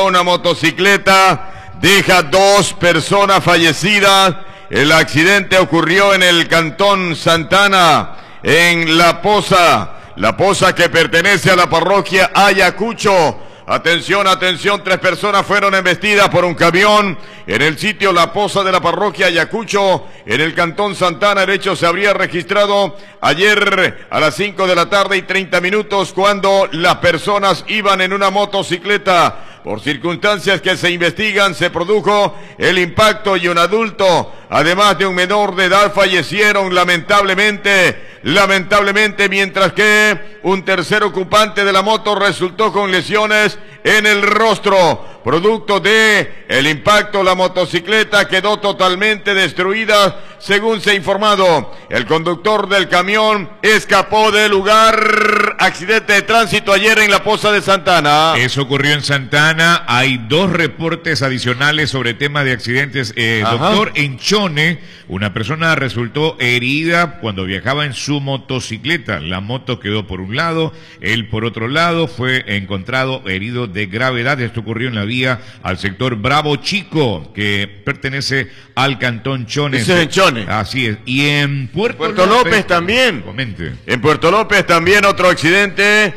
una motocicleta, deja 2 personas fallecidas. El accidente ocurrió en el Cantón Santana, en La Poza que pertenece a la parroquia Ayacucho. Atención, atención, 3 personas fueron embestidas por un camión en el sitio La Poza de la parroquia Ayacucho, en el Cantón Santana. El hecho se habría registrado ayer a las 5:30 p.m, cuando las personas iban en una motocicleta. Por circunstancias que se investigan, se produjo el impacto y un adulto, además de un menor de edad, fallecieron lamentablemente, mientras que un tercer ocupante de la moto resultó con lesiones en el rostro. Producto de el impacto, la motocicleta quedó totalmente destruida, según se ha informado. El conductor del camión escapó del lugar. Accidente de tránsito ayer en La Poza de Santana. Eso ocurrió en Santana. Hay 2 reportes adicionales sobre tema de accidentes. Doctor, en Chone, una persona resultó herida cuando viajaba en su motocicleta. La moto quedó por un lado, él por otro lado, fue encontrado herido de gravedad. Esto ocurrió en la vía al sector Bravo Chico, que pertenece al Cantón Chone. Ese es en Chone. Así es. Y en Puerto López también. Comente. En Puerto López también otro accidente.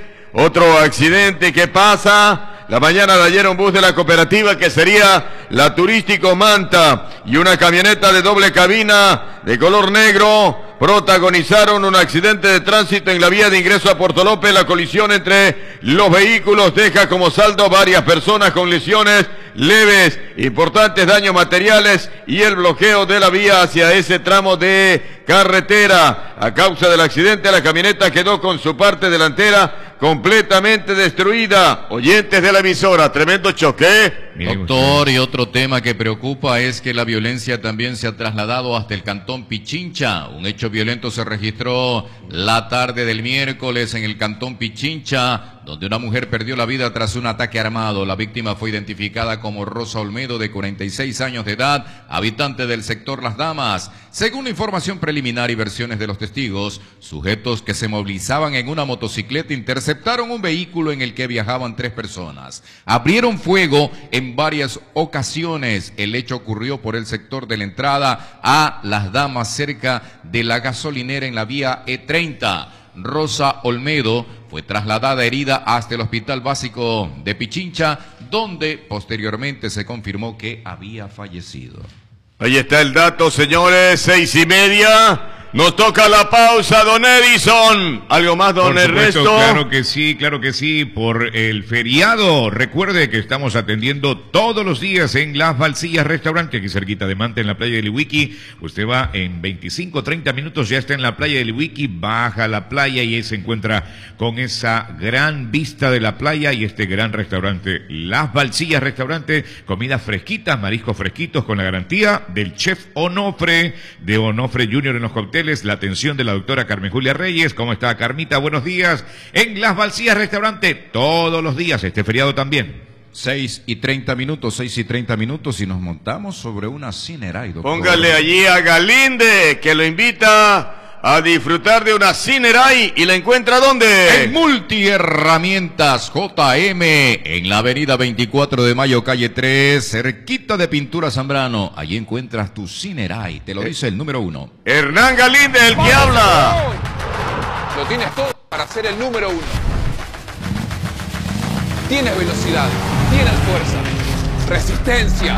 ¿Qué pasa? La mañana de ayer un bus de la cooperativa, que sería la Turístico Manta, y una camioneta de doble cabina de color negro protagonizaron un accidente de tránsito en la vía de ingreso a Puerto López. La colisión entre los vehículos deja como saldo varias personas con lesiones leves, importantes daños materiales y el bloqueo de la vía hacia ese tramo de carretera. A causa del accidente, la camioneta quedó con su parte delantera completamente destruida. Oyentes de la emisora, tremendo choque. Doctor, y otro tema que preocupa es que la violencia también se ha trasladado hasta el Cantón Pichincha. Un hecho violento se registró la tarde del miércoles en el Cantón Pichincha, donde una mujer perdió la vida tras un ataque armado. La víctima fue identificada como Rosa Olmedo, de 46 años de edad, habitante del sector Las Damas. Según la información preliminar y versiones de los testigos, sujetos que se movilizaban en una motocicleta interceptaron un vehículo en el que viajaban 3 personas. Abrieron fuego en varias ocasiones. El hecho ocurrió por el sector de la entrada a Las Damas, cerca de la gasolinera en la vía E30. Rosa Olmedo fue trasladada herida hasta el Hospital Básico de Pichincha, donde posteriormente se confirmó que había fallecido. Ahí está el dato, señores, 6:30. Nos toca la pausa, don Edison. ¿Algo más, don Ernesto? Claro que sí, por el feriado. Recuerde que estamos atendiendo todos los días en Las Balsillas Restaurante, aquí cerquita de Manta, en la playa de Lihuiqui. Usted va en 25-30 minutos, ya está en la playa de Lihuiqui, baja a la playa y ahí se encuentra con esa gran vista de la playa y este gran restaurante, Las Balsillas Restaurante. Comidas fresquitas, mariscos fresquitos, con la garantía del chef Onofre, de Onofre Junior en los cócteles. La atención de la doctora Carmen Julia Reyes. ¿Cómo está, Carmita? Buenos días. En Las Balsillas Restaurante, todos los días, este feriado también. 6:30 minutos, y nos montamos sobre una Cineray, doctor. Póngale allí a Galinde, que lo invita a disfrutar de una Cineray. ¿Y la encuentra dónde? En Multiherramientas JM, en la avenida 24 de Mayo, calle 3, cerquita de Pintura Zambrano. Allí encuentras tu Cineray, te lo dice el número 1. Hernán Galinde, el que habla. Lo tienes todo para ser el número 1. Tienes velocidad, tienes fuerza, resistencia.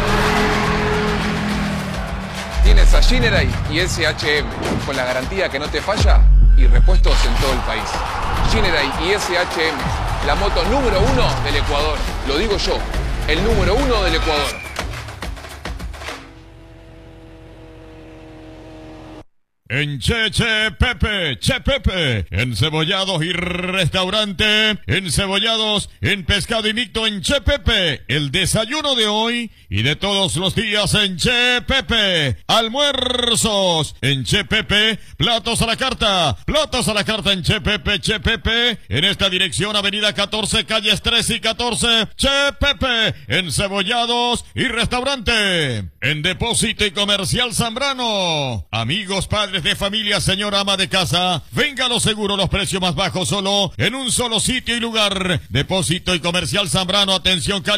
Tienes a Cineray y SHM, con la garantía que no te falla y repuestos en todo el país. Cineray y SHM, la moto número 1 del Ecuador. Lo digo yo, el número 1 del Ecuador. En Che Pepe, encebollados y restaurante, encebollados en pescado y mixto en Che Pepe, el desayuno de hoy y de todos los días en Che Pepe, almuerzos en Che Pepe, platos a la carta en Che Pepe, en esta dirección avenida 14, calles 13 y 14, Che Pepe, encebollados y restaurante, en Depósito y Comercial Zambrano, amigos, padres de familia, señora ama de casa, venga a lo seguro, los precios más bajos solo en un solo sitio y lugar. Depósito y Comercial Zambrano, atención,